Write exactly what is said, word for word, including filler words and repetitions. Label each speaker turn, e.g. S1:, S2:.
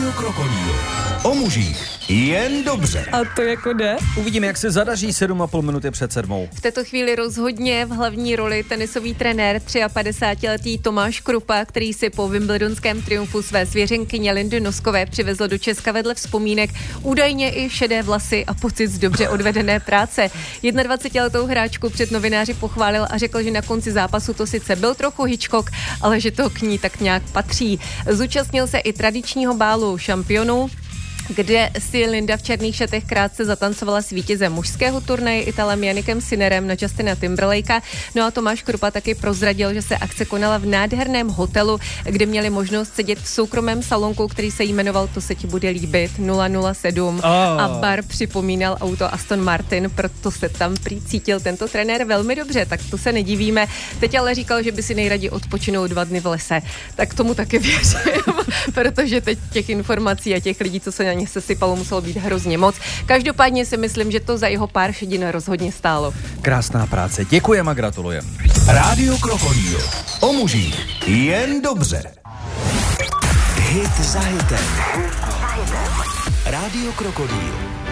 S1: Rádio Krokodýl. O mužích jen dobře.
S2: A to jako jde?
S3: Uvidíme, jak se zadaří sedm a půl minuty před sedmou.
S2: V této chvíli rozhodně v hlavní roli tenisový trenér padesátitříletý Tomáš Krupa, který si po wimbledonském triumfu své svěřenkyně Lindy Noskové přivezl do Česka vedle vzpomínek údajně i šedé vlasy a pocit z dobře odvedené práce. jednadvacetiletou hráčku před novináři pochválil a řekl, že na konci zápasu to sice byl trochu Hitchcock, ale že to k ní tak nějak patří. Zúčastnil se i tradičního bálu šampionů, kde si Linda v černých šatech krátce zatancovala s vítězem mužského turnaje Italem Jannikem Sinnerem na Justina Timberlakea. No a Tomáš Krupa taky prozradil, že se akce konala v nádherném hotelu, kde měli možnost sedět v soukromém salonku, který se jmenoval To se ti bude líbit nula nula sedm oh. a bar připomínal auto Aston Martin, proto se tam prý cítil tento trenér velmi dobře, tak to se nedivíme. Teď ale říkal, že by si nejraději odpočinou dva dny v lese. Tak tomu taky věřím, protože teď těch informací a těch lidí, co se na ně se sypalo, muselo být hrozně moc. Každopádně si myslím, že to za jeho pár šedin rozhodně stálo.
S3: Krásná práce. Děkujeme a gratulujeme.
S1: Rádio Krokodýl. O mužích jen dobře. Hit za hitem. Rádio Krokodýl.